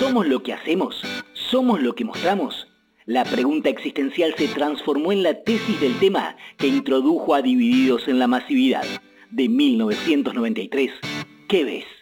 ¿Somos lo que hacemos? ¿Somos lo que mostramos? La pregunta existencial se transformó en la tesis del tema que introdujo a Divididos en la masividad. De 1993, ¿qué ves?